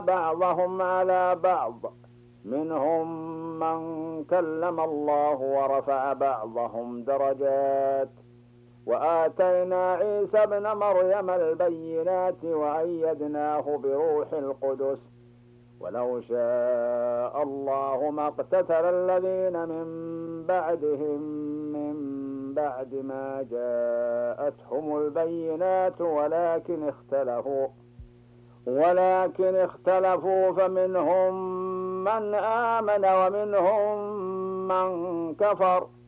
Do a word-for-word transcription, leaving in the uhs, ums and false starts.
بعضهم على بعض، منهم من كلم الله ورفع بعضهم درجات، وآتينا عيسى ابن مريم البينات وأيدناه بروح القدس، ولو شاء الله ما اقتتل الذين من بعدهم من بعد ما جاءتهم البينات ولكن اختلفوا ولكن اختلفوا فمنهم من آمن ومنهم من كفر.